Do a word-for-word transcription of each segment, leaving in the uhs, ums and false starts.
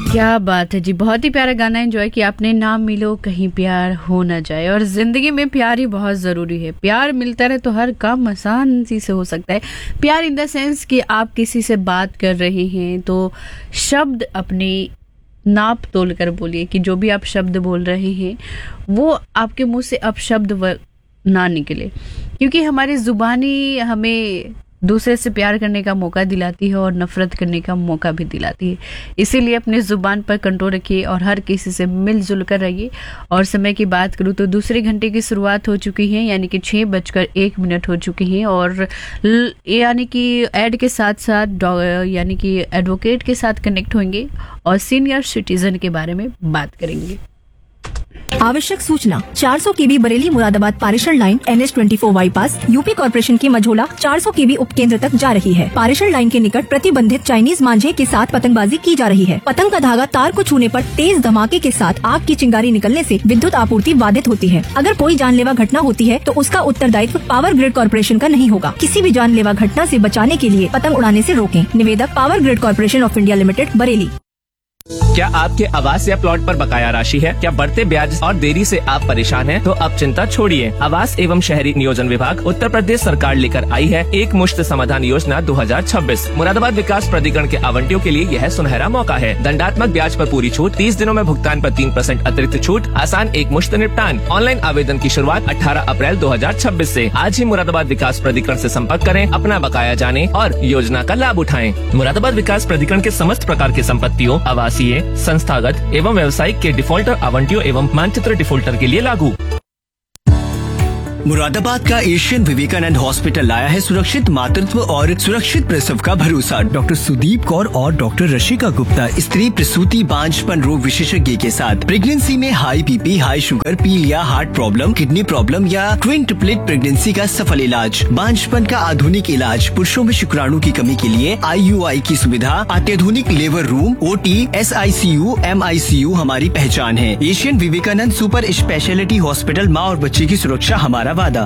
क्या बात है जी, बहुत ही प्यारा गाना एंजॉय किया आपने। ना मिलो कहीं प्यार हो ना जाए, और जिंदगी में प्यार ही बहुत ज़रूरी है। प्यार मिलता रहे तो हर काम आसान सी से हो सकता है। प्यार इन द सेंस कि आप किसी से बात कर रहे हैं तो शब्द अपनी नाप तोल कर बोलिए, कि जो भी आप शब्द बोल रहे हैं वो आपके मुंह से अपशब्द ना निकले, क्योंकि हमारी जुबानी हमें दूसरे से प्यार करने का मौका दिलाती है और नफरत करने का मौका भी दिलाती है। इसीलिए अपनी जुबान पर कंट्रोल रखिए और हर किसी से मिलजुल कर रहिए। और समय की बात करूँ तो दूसरे घंटे की शुरुआत हो चुकी है, यानी कि छः बजकर एक मिनट हो चुके हैं। और यानी कि एड के साथ साथ यानी कि एडवोकेट के साथ कनेक्ट होंगे और सीनियर सिटीजन के बारे में बात करेंगे। आवश्यक सूचना, चार सौ केवी बरेली मुरादाबाद पारेषण लाइन एन एच चौबीस बाईपास यूपी कॉर्पोरेशन की मझोला चार सौ केवी उपकेंद्र तक जा रही है। पारेषण लाइन के निकट प्रतिबंधित चाइनीज मांझे के साथ पतंगबाजी की जा रही है। पतंग का धागा तार को छूने पर तेज धमाके के साथ आग की चिंगारी निकलने से विद्युत आपूर्ति बाधित होती है। अगर कोई जानलेवा घटना होती है तो उसका उत्तरदायित्व पावर ग्रिड कॉर्पोरेशन का नहीं होगा। किसी भी जानलेवा घटना से बचाने के लिए पतंग उड़ाने से रोकें। निवेदक power grid corporation of India limited, Bareilly. क्या आपके आवास या प्लॉट पर बकाया राशि है? क्या बढ़ते ब्याज और देरी से आप परेशान हैं? तो अब चिंता छोड़िए। आवास एवं शहरी नियोजन विभाग उत्तर प्रदेश सरकार लेकर आई है एक मुश्त समाधान योजना दो हज़ार छब्बीस। मुरादाबाद विकास प्राधिकरण के आवंटियों के लिए यह सुनहरा मौका है। दंडात्मक ब्याज पर पूरी छूट, तीस दिनों में भुगतान पर तीन परसेंट अतिरिक्त छूट, आसान एक मुश्त निपटान। ऑनलाइन आवेदन की शुरुआत अठारह अप्रैल दो हज़ार छब्बीस से। आज ही मुरादाबाद विकास प्राधिकरण से संपर्क करें, अपना बकाया जाने और योजना का लाभ उठाएं। मुरादाबाद विकास प्राधिकरण के समस्त प्रकार की संपत्तियों, आवासीय, संस्थागत एवं व्यावसायिक के डिफॉल्टर आवंटियों एवं मानचित्र डिफॉल्टर के लिए लागू। मुरादाबाद का एशियन विवेकानंद हॉस्पिटल लाया है सुरक्षित मातृत्व और सुरक्षित प्रसव का भरोसा। डॉक्टर सुदीप कौर और डॉक्टर रशिका गुप्ता, स्त्री प्रसूति बांझपन रोग विशेषज्ञ के साथ प्रेगनेंसी में हाई बीपी, हाई शुगर, पीलिया, हार्ट प्रॉब्लम, किडनी प्रॉब्लम या ट्विन ट्रिपलेट प्रेगनेंसी का सफल इलाज, बांझपन का आधुनिक इलाज, पुरुषों में शुक्राणु की कमी के लिए आई यू आई की सुविधा, अत्याधुनिक labour room, O T, S I C you, M I C you हमारी पहचान है। Asian Vivekananda super speciality hospital, माँ और बच्चे की सुरक्षा हमारा वादा।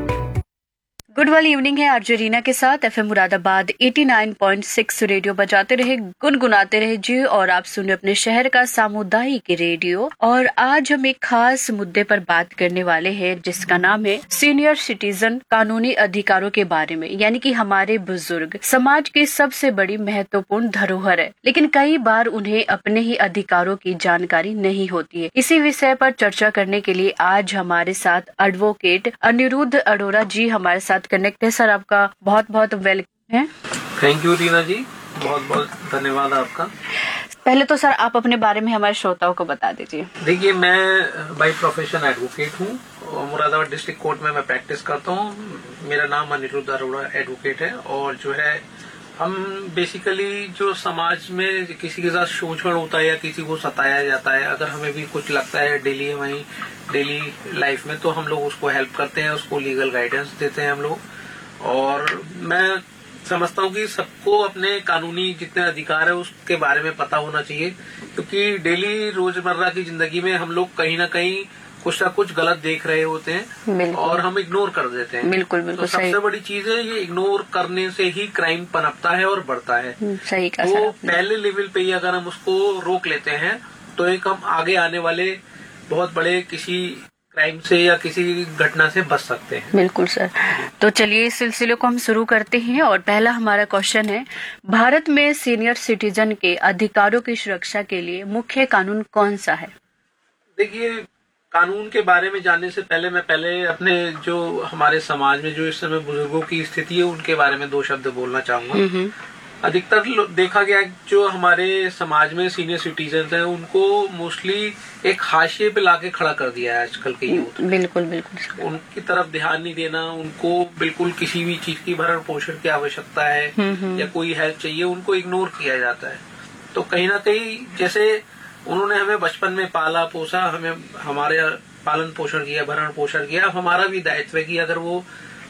गुड वाली इवनिंग है आरजे रीना के साथ। एफएम मुरादाबाद नवासी पॉइंट छह रेडियो बजाते रहे, गुनगुनाते रहे जी। और आप सुने अपने शहर का सामुदायिक रेडियो। और आज हम एक खास मुद्दे पर बात करने वाले हैं जिसका नाम है सीनियर सिटीजन, कानूनी अधिकारों के बारे में। यानी कि हमारे बुजुर्ग समाज की सबसे बड़ी महत्वपूर्ण धरोहर है, लेकिन कई बार उन्हें अपने ही अधिकारों की जानकारी नहीं होती है। इसी विषय पर चर्चा करने के लिए आज हमारे साथ एडवोकेट अनिरुद्ध अरोड़ा जी हमारे साथ कनेक्ट है। सर, आपका बहुत बहुत वेलकम है। थैंक यू रीना जी, बहुत बहुत धन्यवाद आपका। पहले तो सर आप अपने बारे में हमारे श्रोताओं को बता दीजिए। देखिए, मैं बाय प्रोफेशन एडवोकेट हूँ। मुरादाबाद डिस्ट्रिक्ट कोर्ट में मैं प्रैक्टिस करता हूँ। मेरा नाम अनिरुद्ध अरोड़ा एडवोकेट है। और जो है, हम बेसिकली जो समाज में किसी के साथ शोषण होता है या किसी को सताया जाता है, अगर हमें भी कुछ लगता है डेली वही डेली लाइफ में, तो हम लोग उसको हेल्प करते हैं, उसको लीगल गाइडेंस देते हैं हम लोग। और मैं समझता हूँ कि सबको अपने कानूनी जितने अधिकार है उसके बारे में पता होना चाहिए, क्योंकि डेली रोजमर्रा की जिंदगी में हम लोग कहीं ना कहीं कुछ ना कुछ गलत देख रहे होते हैं और हम इग्नोर कर देते हैं। बिल्कुल बिल्कुल तो सबसे बड़ी चीज है, ये इग्नोर करने से ही क्राइम पनपता है और बढ़ता है। सही कहा। तो पहले लेवल पे ही अगर हम उसको रोक लेते हैं तो एक हम आगे आने वाले बहुत बड़े किसी क्राइम से या किसी घटना से बच सकते हैं। बिल्कुल सर। तो चलिए इस सिलसिले को हम शुरू करते हैं। और पहला हमारा क्वेश्चन है, भारत में सीनियर सिटीजन के अधिकारों की सुरक्षा के लिए मुख्य कानून कौन सा है? देखिए, कानून के बारे में जानने से पहले मैं पहले अपने जो हमारे समाज में जो इस समय बुजुर्गों की स्थिति है उनके बारे में दो शब्द बोलना चाहूंगा। अधिकतर देखा गया जो हमारे समाज में सीनियर सिटीजन हैं उनको मोस्टली एक हाशिए पे लाके खड़ा कर दिया है आजकल के यूथ। बिल्कुल बिल्कुल। उनकी तरफ ध्यान नहीं देना, उनको बिल्कुल किसी भी चीज की भरण पोषण की आवश्यकता है या कोई हेल्प चाहिए, उनको इग्नोर किया जाता है। तो कहीं ना कहीं जैसे उन्होंने हमें बचपन में पाला पोसा, हमें हमारे पालन पोषण किया, भरण पोषण किया, अब हमारा भी दायित्व है कि अगर वो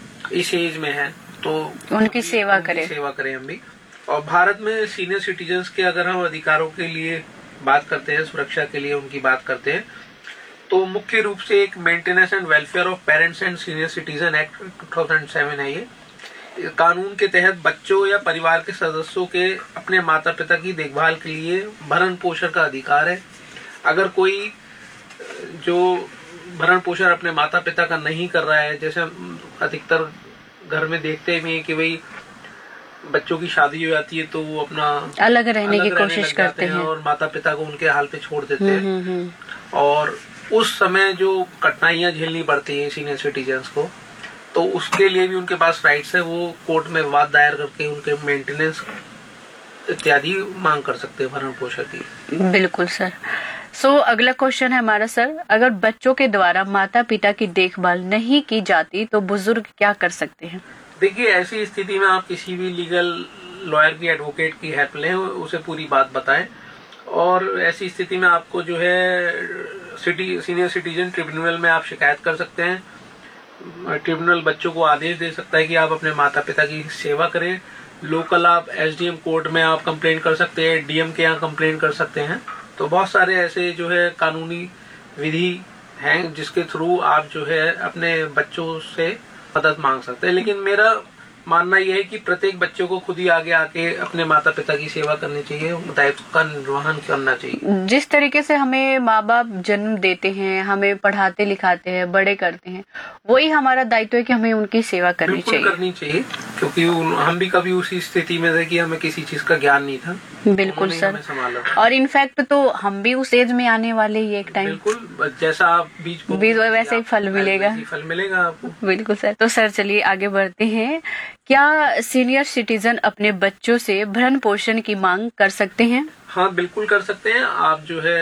इस एज में है तो उनकी सेवा करें सेवा करें हम भी। और भारत में सीनियर सिटीजन्स के अगर हम अधिकारों के लिए बात करते हैं, सुरक्षा के लिए उनकी बात करते हैं, तो मुख्य रूप से एक maintenance and welfare of parents and senior citizen act दो हज़ार सात है। ये कानून के तहत बच्चों या परिवार के सदस्यों के अपने माता पिता की देखभाल के लिए भरण पोषण का अधिकार है। अगर कोई जो भरण पोषण अपने माता पिता का नहीं कर रहा है, जैसे अधिकतर घर में देखते भी हैं कि भाई बच्चों की शादी हो जाती है तो वो अपना अलग रहने अलग की कोशिश करते हैं और माता पिता को उनके हाल पे छोड़ देते हैं, और उस समय जो कठिनाइयां झेलनी पड़ती हैं सीनियर सिटीजन्स को, तो उसके लिए भी उनके पास राइट्स है। वो कोर्ट में विवाद दायर करके उनके मेंटेनेंस इत्यादि मांग कर सकते हैं भरण पोषण की। बिल्कुल सर। सो so, अगला क्वेश्चन है हमारा सर, अगर बच्चों के द्वारा माता पिता की देखभाल नहीं की जाती तो बुजुर्ग क्या कर सकते हैं? देखिए, ऐसी स्थिति में आप किसी भी लीगल लॉयर की, एडवोकेट की हेल्प लें, उसे पूरी बात बताएं, और ऐसी स्थिति में आपको जो है सिटी सीनियर सिटीजन ट्रिब्यूनल में आप शिकायत कर सकते हैं। ट्रिब्यूनल बच्चों को आदेश दे सकता है कि आप अपने माता पिता की सेवा करें। लोकल आप एसडीएम कोर्ट में आप कंप्लेंट कर सकते हैं, डीएम के यहाँ कंप्लेंट कर सकते हैं। तो बहुत सारे ऐसे जो है कानूनी विधि हैं जिसके थ्रू आप जो है अपने बच्चों से मदद मांग सकते हैं। लेकिन मेरा मानना यह है कि प्रत्येक बच्चों को खुद ही आगे आके अपने माता पिता की सेवा करनी चाहिए, दायित्व का निर्वहन करना चाहिए। जिस तरीके से हमें माँ बाप जन्म देते हैं, हमें पढ़ाते लिखाते हैं, बड़े करते हैं, वही हमारा दायित्व है कि हमें उनकी सेवा करनी चाहिए। करनी चाहिए, क्योंकि हम भी कभी उसी स्थिति में थे कि हमें किसी चीज का ज्ञान नहीं था। बिल्कुल सर। और इनफैक्ट तो हम भी उस एज में आने वाले ही एक टाइम। बिल्कुल, जैसा आप बीज को बीज वैसे ही फल मिलेगा। फल मिलेगा आपको। बिल्कुल सर। तो सर चलिए आगे बढ़ते हैं। क्या सीनियर सिटीजन अपने बच्चों से भरण पोषण की मांग कर सकते हैं? हाँ, बिल्कुल कर सकते हैं। आप जो है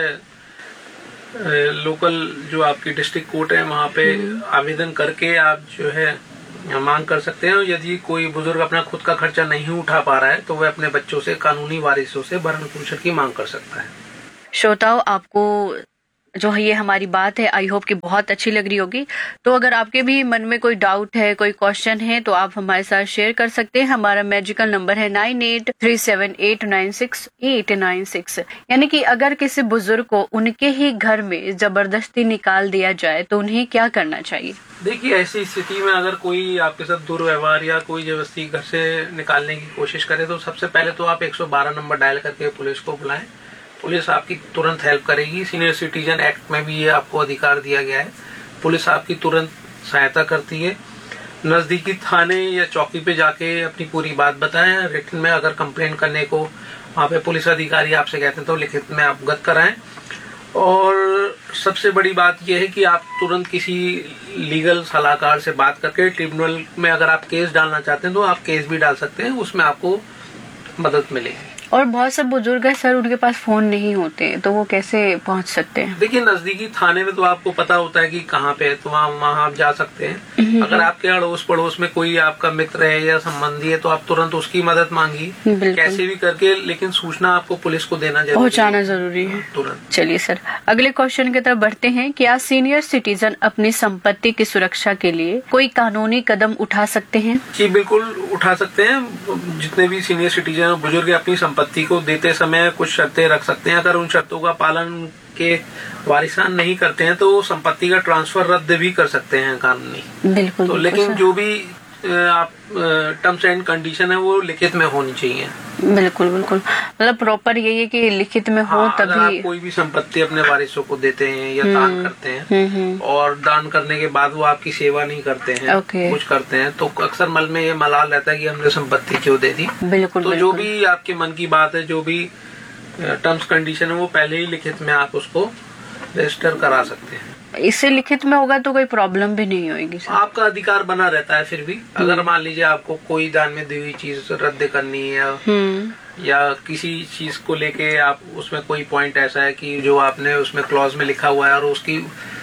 लोकल जो आपकी डिस्ट्रिक्ट कोर्ट है वहाँ पे आवेदन करके आप जो है मांग कर सकते हैं। यदि कोई बुजुर्ग अपना खुद का खर्चा नहीं उठा पा रहा है तो वह अपने बच्चों से, कानूनी वारिसों से भरण पोषण की मांग कर सकता है। श्रोताओं, आपको जो ये हमारी बात है आई होप कि बहुत अच्छी लग रही होगी। तो अगर आपके भी मन में कोई डाउट है, कोई क्वेश्चन है, तो आप हमारे साथ शेयर कर सकते हैं। हमारा मैजिकल नंबर है nine eight three seven eight nine six eight nine six. यानी कि अगर किसी बुजुर्ग को उनके ही घर में जबरदस्ती निकाल दिया जाए तो उन्हें क्या करना चाहिए? देखिए, ऐसी स्थिति में अगर कोई आपके साथ दुर्व्यवहार या कोई जबरदस्ती घर से निकालने की कोशिश करे तो सबसे पहले तो आप एक सौ बारह नंबर डायल करके पुलिस को बुलाएं। पुलिस आपकी तुरंत हेल्प करेगी। सीनियर सिटीजन एक्ट में भी ये आपको अधिकार दिया गया है। पुलिस आपकी तुरंत सहायता करती है। नजदीकी थाने या चौकी पे जाके अपनी पूरी बात बताएं। रिटन में अगर कंप्लेन करने को वहाँ पे पुलिस अधिकारी आपसे कहते हैं तो लिखित में अवगत कराएं। और सबसे बड़ी बात यह है कि आप तुरंत किसी लीगल सलाहकार से बात करके ट्रिब्यूनल में अगर आप केस डालना चाहते हैं तो आप केस भी डाल सकते हैं, उसमें आपको मदद मिलेगी। और बहुत से बुजुर्ग है सर, उनके पास फोन नहीं होते तो वो कैसे पहुंच सकते हैं? देखिए, नजदीकी थाने में तो आपको पता होता है कि कहाँ पे है, तो वहाँ वहाँ आप जा सकते हैं। अगर आपके अड़ोस पड़ोस में कोई आपका मित्र है या संबंधी है तो आप तुरंत उसकी मदद मांगी, कैसे भी करके, लेकिन सूचना आपको पुलिस को देना जरूरी, पहुँचाना जरूरी है तुरंत। चलिए सर, अगले क्वेश्चन की तरफ बढ़ते हैं। क्या सीनियर सिटीजन अपनी संपत्ति की सुरक्षा के लिए कोई कानूनी कदम उठा सकते हैं? जी बिल्कुल उठा सकते हैं। जितने भी सीनियर सिटीजन बुजुर्ग अपनी संपत्ति को देते समय कुछ शर्तें रख सकते हैं। अगर उन शर्तों का पालन के वारिसान नहीं करते हैं तो संपत्ति का ट्रांसफर रद्द भी कर सकते हैं कानूनी। बिल्कुल। तो लेकिन जो भी आप टर्म्स एंड कंडीशन है वो लिखित में होनी चाहिए। बिल्कुल बिल्कुल, मतलब प्रॉपर यही है कि लिखित में हो। हाँ, तभी अगर आप कोई भी संपत्ति अपने वारिसों को देते हैं या दान करते हैं और दान करने के बाद वो आपकी सेवा नहीं करते हैं, कुछ करते हैं, तो अक्सर मन में ये मलाल रहता है कि हमने संपत्ति क्यों दे दी। बिल्कुल। तो जो भी आपके मन की बात है, जो भी टर्म्स कंडीशन है, वो पहले ही लिखित में आप उसको रजिस्टर करा सकते हैं। इससे लिखित में होगा तो कोई प्रॉब्लम भी नहीं होगी सर? आपका अधिकार बना रहता है। फिर भी अगर मान लीजिए आपको कोई दान में दी हुई चीज रद्द करनी है या, या किसी चीज को लेके आप उसमें कोई पॉइंट ऐसा है कि जो आपने उसमें क्लॉज में लिखा हुआ है और उसकी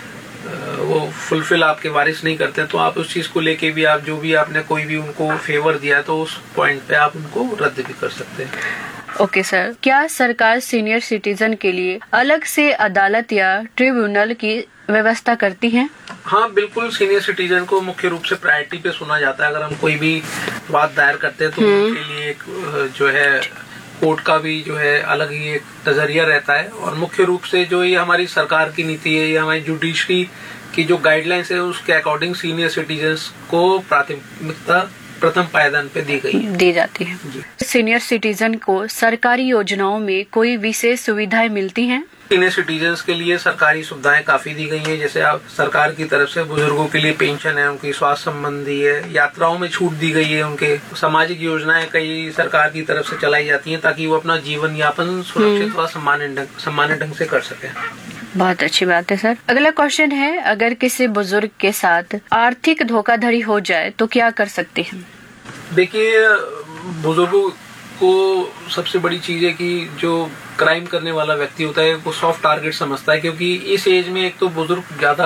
वो फुलफिल आपके वारिस नहीं करते, तो आप उस चीज को लेके भी आप जो भी आपने कोई भी उनको फेवर दिया है तो उस पॉइंट पे आप उनको रद्द भी कर सकते हैं। ओके okay, सर, क्या सरकार सीनियर सिटीजन के लिए अलग से अदालत या ट्रिब्यूनल की व्यवस्था करती है? हाँ बिल्कुल, सीनियर सिटीजन को मुख्य रूप से प्रायोरिटी पे सुना जाता है। अगर हम कोई भी बात दायर करते हैं तो उनके लिए एक जो है कोर्ट का भी जो है अलग ही एक नजरिया रहता है। और मुख्य रूप से जो ये हमारी सरकार की नीति है, ये हमारी जुडिशरी की जो गाइडलाइंस है उसके अकॉर्डिंग सीनियर सिटीजन को प्राथमिकता प्रथम पायदान पे दी गई है दी जाती है। सीनियर सिटीजन को सरकारी योजनाओं में कोई विशेष सुविधाएं मिलती हैं? सीनियर सिटीजन्स के लिए सरकारी सुविधाएं काफी दी गई हैं। जैसे आप सरकार की तरफ से बुजुर्गों के लिए पेंशन है, उनकी स्वास्थ्य संबंधी है, यात्राओं में छूट दी गई है, उनके सामाजिक योजनाएं कई सरकार की तरफ से चलाई जाती हैं ताकि वो अपना जीवन यापन सुरक्षित व सम्मानित ढंग से कर सके। बहुत अच्छी बात है सर। अगला क्वेश्चन है, अगर किसी बुजुर्ग के साथ आर्थिक धोखाधड़ी हो जाए तो क्या कर सकते हैं? देखिए, बुजुर्गों को सबसे बड़ी चीज है कि जो क्राइम करने वाला व्यक्ति होता है वो सॉफ्ट टारगेट समझता है, क्योंकि इस एज में एक तो बुजुर्ग ज्यादा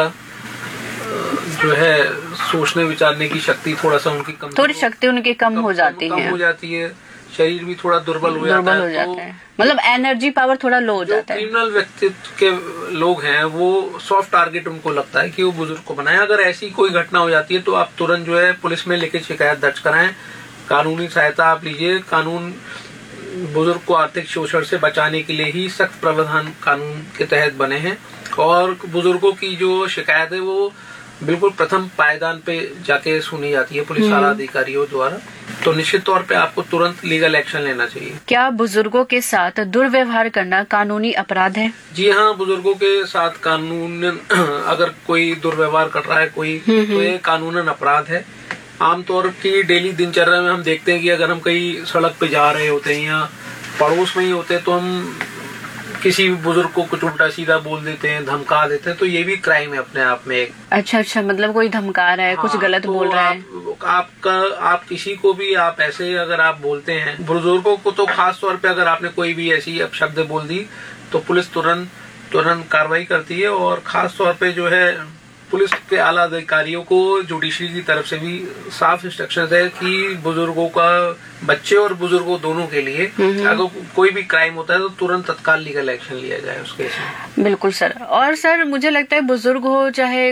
जो है सोचने विचारने की शक्ति थोड़ा सा उनकी कम थोड़ी शक्ति उनकी कम, कम हो जाती कम है हो जाती है, शरीर भी थोड़ा दुर्बल हो दुर्बल जाता हो है, जाता तो है, मतलब एनर्जी पावर थोड़ा लो हो जाता है। क्रिमिनल व्यक्तित्व के लोग हैं वो सॉफ्ट टारगेट उनको लगता है कि वो बुजुर्ग को बनाए। अगर ऐसी कोई घटना हो जाती है तो आप तुरंत जो है पुलिस में लेके शिकायत दर्ज कराएं, कानूनी सहायता आप लीजिए। कानून बुजुर्ग को आर्थिक शोषण से बचाने के लिए ही सख्त प्रावधान कानून के तहत बने हैं, और बुजुर्गों की जो शिकायत है वो बिल्कुल प्रथम पायदान पे जाके सुनी जाती है पुलिस आला अधिकारियों द्वारा। तो निश्चित तौर पे आपको तुरंत लीगल एक्शन लेना चाहिए। क्या बुजुर्गों के साथ दुर्व्यवहार करना कानूनी अपराध है? जी हाँ, बुजुर्गों के साथ कानून अगर कोई दुर्व्यवहार कर रहा है कोई, तो ये कानूनन अपराध है। आमतौर की डेली दिनचर्या में हम देखते हैं कि अगर हम कहीं सड़क पे जा रहे होते हैं या पड़ोस में ही होते हैं तो हम किसी बुजुर्ग को कुछ उल्टा सीधा बोल देते हैं, धमका देते हैं, तो ये भी क्राइम है अपने आप में एक। अच्छा अच्छा, मतलब कोई धमका रहा है, हाँ, कुछ गलत तो बोल रहा है, आप, आपका आप किसी को भी आप ऐसे अगर आप बोलते हैं, बुजुर्गों को तो खास तौर पे अगर आपने कोई भी ऐसी अपशब्द बोल दी तो पुलिस तुरंत तुरंत कार्रवाई करती है। और खास तौर पे जो है पुलिस के आला अधिकारियों को जुडिशरी की तरफ से भी साफ इंस्ट्रक्शंस है कि बुजुर्गों का, बच्चे और बुजुर्गों दोनों के लिए अगर कोई भी क्राइम होता है तो तुरंत तत्काल लीगल एक्शन लिया जाए उस केस में। बिल्कुल सर। और सर मुझे लगता है बुजुर्ग हो चाहे